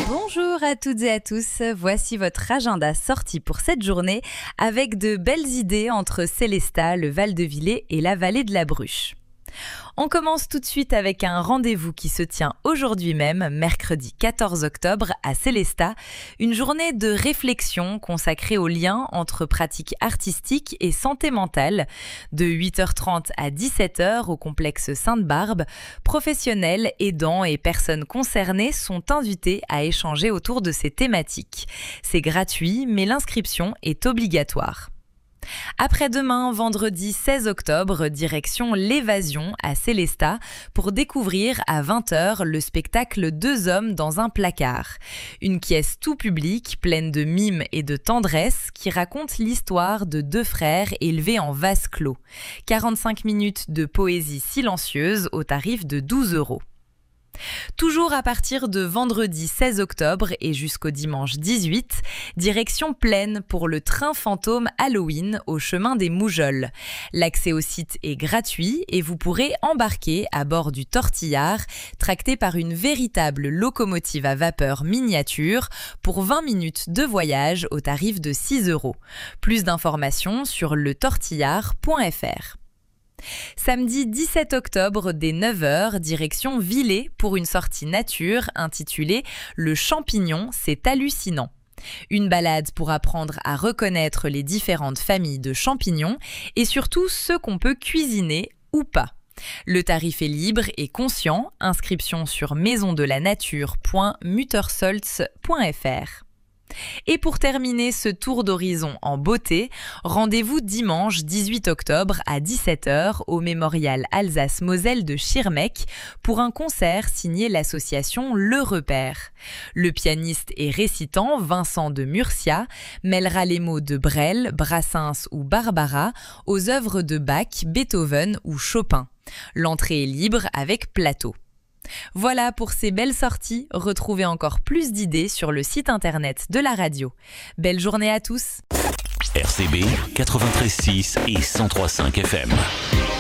Bonjour à toutes et à tous, voici votre agenda sorti pour cette journée avec de belles idées entre Sélestat, le Val-de-Villers et la vallée de la Bruche. On commence tout de suite avec un rendez-vous qui se tient aujourd'hui même, mercredi 14 octobre à Sélestat, une journée de réflexion consacrée au lien entre pratiques artistiques et santé mentale. De 8h30 à 17h au complexe Sainte-Barbe, professionnels, aidants et personnes concernées sont invités à échanger autour de ces thématiques. C'est gratuit, mais l'inscription est obligatoire. Après-demain, vendredi 16 octobre, direction l'Évasion à Sélestat pour découvrir à 20h le spectacle Deux hommes dans un placard. Une pièce tout public, pleine de mimes et de tendresse qui raconte l'histoire de deux frères élevés en vase clos. 45 minutes de poésie silencieuse au tarif de 12 €. Toujours à partir de vendredi 16 octobre et jusqu'au dimanche 18, direction Plaine pour le train fantôme Halloween au chemin des Moujols. L'accès au site est gratuit et vous pourrez embarquer à bord du Tortillard, tracté par une véritable locomotive à vapeur miniature pour 20 minutes de voyage au tarif de 6 €. Plus d'informations sur letortillard.fr. Samedi 17 octobre dès 9h, direction Villers pour une sortie nature intitulée « Le champignon, c'est hallucinant ». Une balade pour apprendre à reconnaître les différentes familles de champignons et surtout ceux qu'on peut cuisiner ou pas. Le tarif est libre et conscient, inscription sur maisondelanature.muttersolz.fr. Et pour terminer ce tour d'horizon en beauté, rendez-vous dimanche 18 octobre à 17h au Mémorial Alsace-Moselle de Schirmeck pour un concert signé l'association Le Repère. Le pianiste et récitant Vincent de Murcia mêlera les mots de Brel, Brassens ou Barbara aux œuvres de Bach, Beethoven ou Chopin. L'entrée est libre avec plateau. Voilà pour ces belles sorties, retrouvez encore plus d'idées sur le site internet de la radio. Belle journée à tous. RCB 93.6 et 103.5 FM.